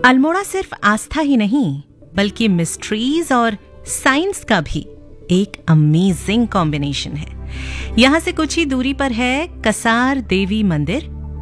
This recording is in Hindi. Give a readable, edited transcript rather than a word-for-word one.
अल्मोड़ा सिर्फ आस्था ही नहीं बल्कि मिस्ट्रीज और साइंस का भी एक अमेजिंग कॉम्बिनेशन है। यहाँ से कुछ ही दूरी पर है कसार देवी मंदिर,